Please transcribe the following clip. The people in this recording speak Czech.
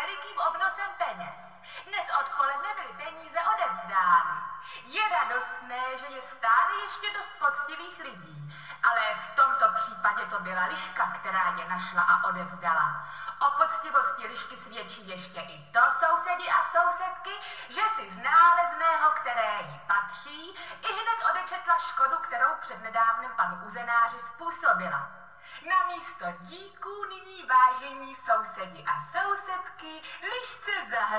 velikým obnosem peněz. Dnes odpoledne byly peníze odevzdány. Je radostné, že je stále ještě dost poctivých lidí, ale v tomto případě to byla liška, která je našla a odevzdala. O poctivosti lišky svědčí ještě i to, sousedi a sousedky, že si z nálezného, které jí patří, i hned odečetla škodu, kterou přednedávnem panu uzenáři způsobila. Na místo díků nyní, vážení sousedi a sousedky, lišce zahrát.